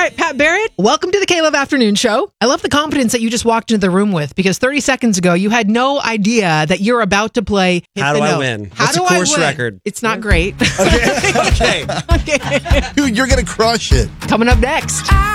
right, Pat Barrett, welcome to the K-Love Afternoon Show. I love the confidence that you just walked into the room with, because 30 seconds ago, you had no idea that you're about to play Hit How the do I Note. win? How What's do the course I win? record? It's not great. Okay. Okay. Dude, you're going to crush it. Coming up next.